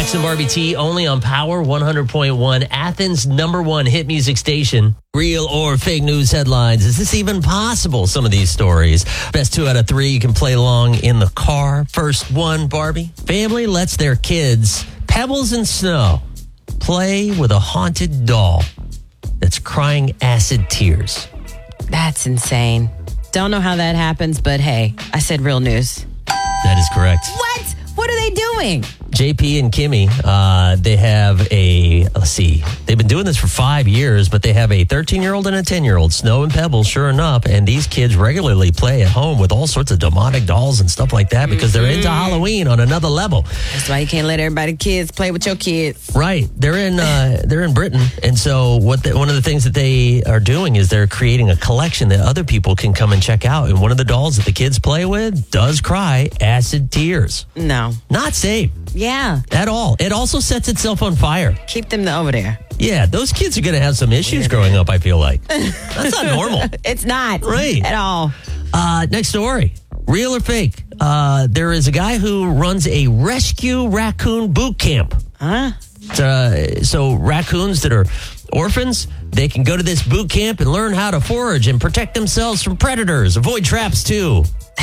Brooks and Barbie T, only on Power 100.1, Athens' #1 hit music station. Real or fake news headlines. Is this even possible? Some of these stories. Best 2 out of 3. You can play along in the car. First one, Barbie. Family lets their kids, pebbles and snow, play with a haunted doll that's crying acid tears. That's insane. Don't know how that happens, but hey, I said real news. That is correct. What? What are they doing? JP and Kimmy, they have they've been doing this for 5 years, but they have a 13-year-old and a 10-year-old, Snow and Pebbles, sure enough, and these kids regularly play at home with all sorts of demonic dolls and stuff like that because they're into Halloween on another level. That's why you can't let everybody kids play with your kids. Right. They're in Britain, and so one of the things that they are doing is they're creating a collection that other people can come and check out, and one of the dolls that the kids play with does cry acid tears. No. Not safe. Yeah. At all. It also sets itself on fire. Keep them over there. Yeah, those kids are going to have some issues growing up, I feel like. That's not normal. It's not. Right. At all. Next story. Real or fake? There is a guy who runs a rescue raccoon boot camp. Huh? So raccoons that are orphans, they can go to this boot camp and learn how to forage and protect themselves from predators. Avoid traps, too.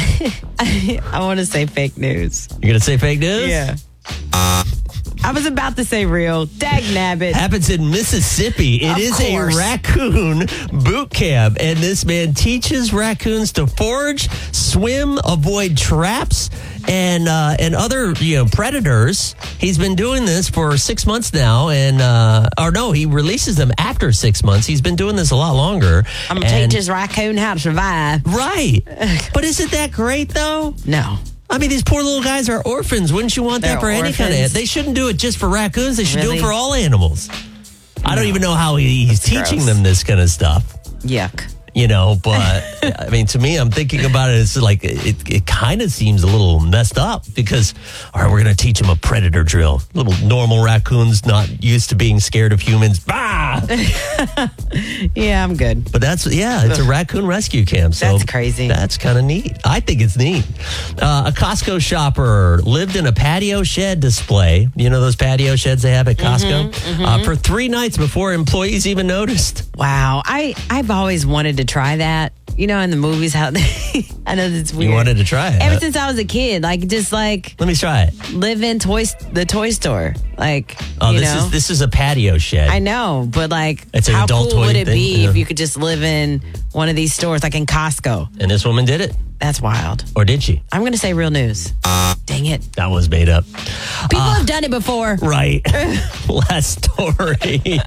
I want to say fake news. You're going to say fake news? Yeah. I was about to say real. Dag nabbit. Happens in Mississippi. It is a raccoon boot camp, and this man teaches raccoons to forage, swim, avoid traps, and other predators. He's been doing this for 6 months now, he releases them after 6 months. He's been doing this a lot longer. I'm gonna teach his raccoon how to survive. Right, but isn't that great though? No. I mean, these poor little guys are orphans. Wouldn't you want that for any kind of... They shouldn't do it just for raccoons. They should do it for all animals. I don't even know how he's teaching them this kind of stuff. Yuck. But I mean, to me, I'm thinking about it. It's like it kind of seems a little messed up because, all right, we're going to teach them a predator drill. Little normal raccoons not used to being scared of humans. Bah! Yeah, I'm good. But it's a raccoon rescue camp. So that's crazy. That's kind of neat. I think it's neat. A Costco shopper lived in a patio shed display. You know those patio sheds they have at Costco? For 3 nights before employees even noticed. Wow. I've always wanted to try that. You know, in the movies, how I know it's weird. You wanted to try it? Ever since I was a kid, let me try it. Live in the toy store, this is a patio shed. I know, but it's how an adult cool toy would it thing, be if you could just live in one of these stores, like in Costco? And this woman did it. That's wild. Or did she? I'm going to say real news. Dang it. That was made up. People have done it before. Right. Last story.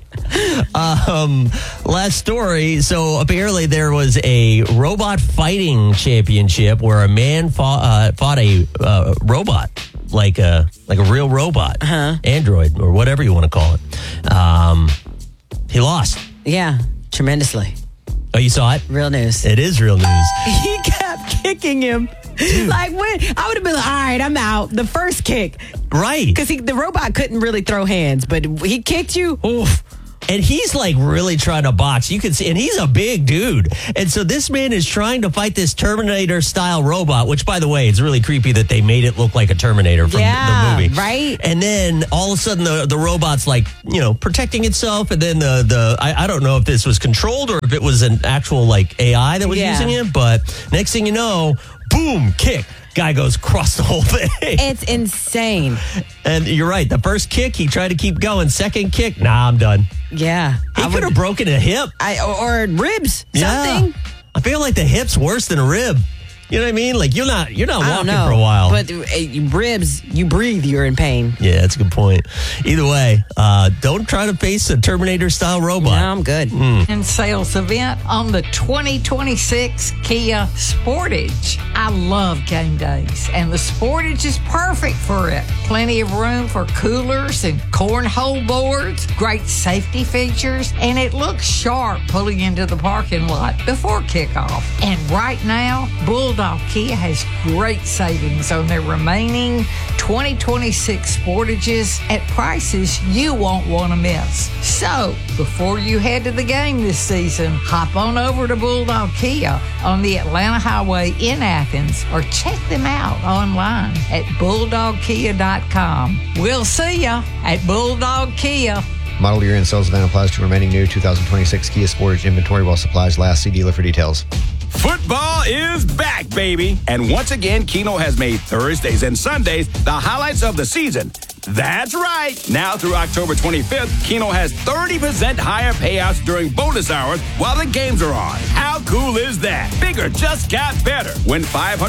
Last story. So apparently there was a robot fighting championship where a man fought a robot, like a real robot, android or whatever you want to call it. He lost. Yeah, tremendously. Oh, you saw it? Real news. It is real news. He kept kicking him. Dude. I would have been like, all right, I'm out. The first kick. Right. Because the robot couldn't really throw hands, but he kicked you. Oof. And he's really trying to box. You can see, and he's a big dude. And so this man is trying to fight this Terminator-style robot, which, by the way, it's really creepy that they made it look like a Terminator from the movie. Right? And then all of a sudden the robot's protecting itself. And then I don't know if this was controlled or if it was an actual AI that was using it. But next thing you know, boom, kick. Guy goes across the whole thing. It's insane. And you're right. The first kick, he tried to keep going. Second kick, nah, I'm done. Yeah. He could have broken a hip. Or ribs, something. Yeah. I feel like the hip's worse than a rib. You know what I mean? You're not walking for a while. But ribs, you breathe, you're in pain. Yeah, that's a good point. Either way, don't try to face a Terminator-style robot. No, I'm good. And sales event on the 2026 Kia Sportage. I love game days, and the Sportage is perfect for it. Plenty of room for coolers and cornhole boards, great safety features, and it looks sharp pulling into the parking lot before kickoff. And right now, Bulldog Bulldog Kia has great savings on their remaining 2026 Sportages at prices you won't want to miss. So, before you head to the game this season, hop on over to Bulldog Kia on the Atlanta Highway in Athens or check them out online at bulldogkia.com. We'll see ya at Bulldog Kia. Model year in sales event applies to remaining new 2026 Kia Sportage inventory while supplies last. See dealer for details. Football is back, baby. And once again, Keno has made Thursdays and Sundays the highlights of the season. That's right. Now through October 25th, Keno has 30% higher payouts during bonus hours while the games are on. How cool is that? Bigger just got better. Win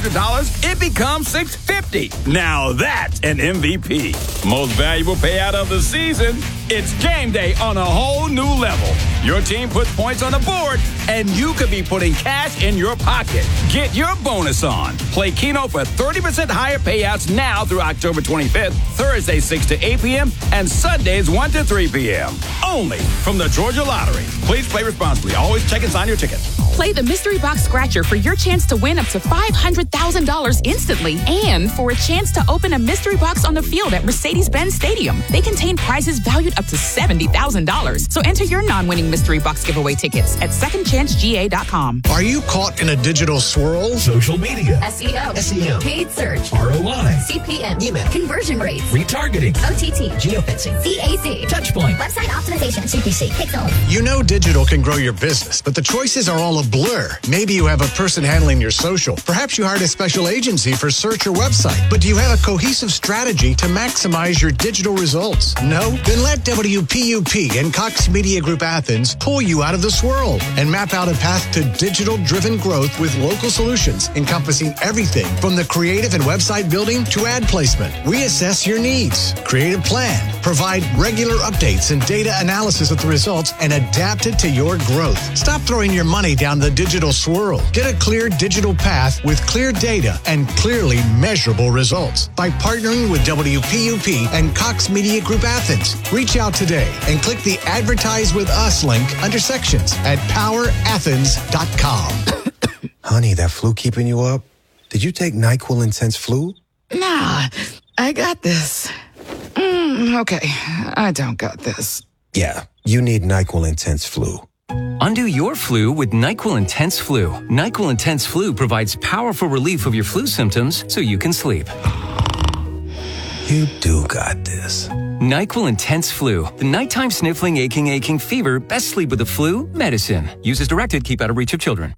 $500, it becomes $650. Now that's an MVP. Most valuable payout of the season. It's game day on a whole new level. Your team puts points on the board, and you could be putting cash in your pocket. Get your bonus on. Play Keno for 30% higher payouts now through October 25th, Thursday 6 to 8 p.m., and Sundays 1 to 3 p.m. Only from the Georgia Lottery. Please play responsibly. Always check and sign your ticket. Play the Mystery Box Scratcher for your chance to win up to $500,000 instantly and for a chance to open a mystery box on the field at Mercedes-Benz Stadium. They contain prizes valued up to $70,000. So enter your non-winning Mystery Box giveaway tickets at secondchancega.com. Are you caught in a digital swirl? Social media, SEO, paid search, ROI, CPM, email, conversion rates, retargeting, OTT, geofencing, CAC, Touchpoint, website optimization, CPC, Pixel. You know digital can grow your business, but the choices are all a blur. Maybe you have a person handling your social. Perhaps you hired a special agency for search or website. But do you have a cohesive strategy to maximize your digital results? No? Then let WPUP and Cox Media Group Athens pull you out of the swirl and map out a path to digital-driven growth with local solutions encompassing everything from the creative and website building to ad placement. We assess your needs, create a plan, provide regular updates and data analysis of the results, and adapt it to your growth. Stop throwing your money down the digital swirl. Get a clear digital path with clear data and clearly measurable results by partnering with WPUP and Cox Media Group Athens. Reach out today and click the Advertise with Us link under sections at powerathens.com. Honey, that flu keeping you up? Did you take NyQuil Intense Flu? Nah, I got this. Okay, I don't got this. Yeah, you need NyQuil Intense Flu. Undo your flu with NyQuil Intense Flu. NyQuil Intense Flu provides powerful relief of your flu symptoms so you can sleep. You do got this. NyQuil Intense Flu. The nighttime sniffling, aching fever. Best sleep with the flu medicine. Use as directed. Keep out of reach of children.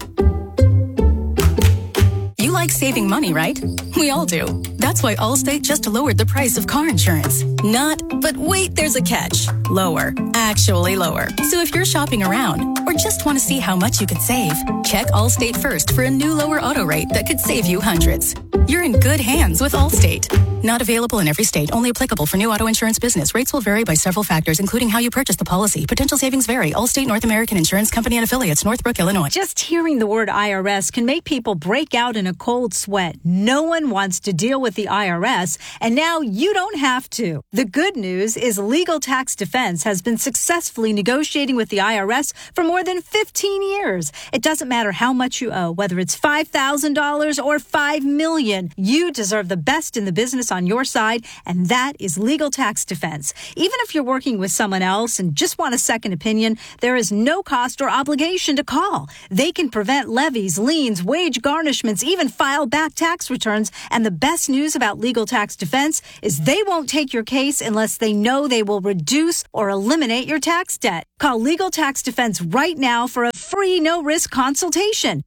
You like saving money, right? We all do. That's why Allstate just lowered the price of car insurance. Not, but wait, there's a catch. Lower. Actually lower. So if you're shopping around or just want to see how much you could save, check Allstate first for a new lower auto rate that could save you hundreds. You're in good hands with Allstate. Not available in every state. Only applicable for new auto insurance business. Rates will vary by several factors, including how you purchase the policy. Potential savings vary. Allstate North American Insurance Company and Affiliates, Northbrook, Illinois. Just hearing the word IRS can make people break out in a cold sweat. No one wants to deal with the IRS, and now you don't have to. The good news is Legal Tax Defense has been successfully negotiating with the IRS for more than 15 years. It doesn't matter how much you owe, whether it's $5,000 or $5 million. You deserve the best in the business on your side, and that is Legal Tax Defense. Even if you're working with someone else and just want a second opinion, there is no cost or obligation to call. They can prevent levies, liens, wage garnishments, even file back tax returns. And the best news about Legal Tax Defense is they won't take your case unless they know they will reduce or eliminate your tax debt. Call Legal Tax Defense right now for a free no-risk consultation.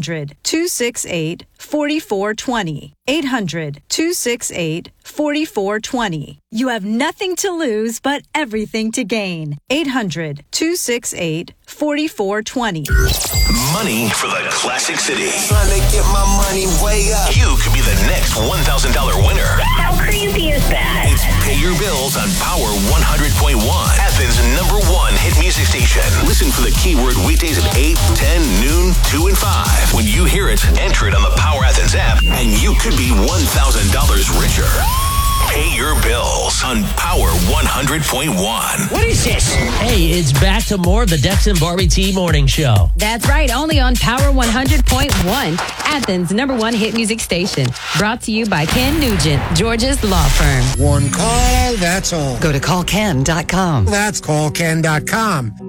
800-268-4420. 800-268-4420. You have nothing to lose but everything to gain. 800-268-4420. Money for the Classic City. Trying to get my money way up. You could be the next $1,000 winner. How crazy is that? It's Pay Your Bills on Power 100.1, Athens' #1 hit music station. Listen for the keyword weekdays at 8, 10, noon, 2, and 5. When you hear it, enter it on the Power Athens app, and you could be $1,000 richer. Pay your bills on Power 100.1. What is this? Hey, it's back to more of the Dex and Barbie T Morning Show. That's right, only on Power 100.1, Athens' #1 hit music station. Brought to you by Ken Nugent, Georgia's law firm. One call, that's all. Go to callken.com. That's callken.com.